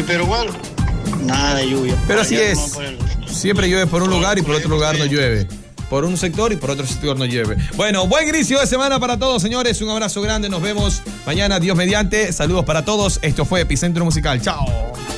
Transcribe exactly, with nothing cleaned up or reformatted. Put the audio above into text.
pero bueno, nada de lluvia. Pero así es. Siempre llueve por un lugar y por otro lugar no llueve. Por un sector y por otro sector no llueve. Bueno, buen inicio de semana para todos, señores. Un abrazo grande. Nos vemos mañana, Dios mediante. Saludos para todos. Esto fue Epicentro Musical. Chao.